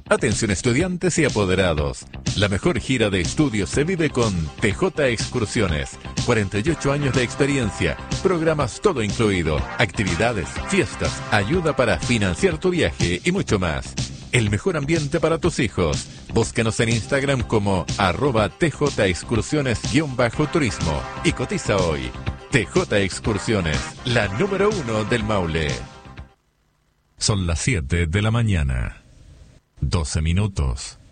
Atención estudiantes y apoderados. La mejor gira de estudios se vive con TJ Excursiones. 48 años de experiencia, programas todo incluido, actividades, fiestas, ayuda para financiar tu viaje y mucho más. El mejor ambiente para tus hijos. Búscanos en Instagram como @TJExcursiones_turismo y cotiza hoy. TJ Excursiones, la número 1 del Maule. Son las 7 de la mañana. 12 minutos.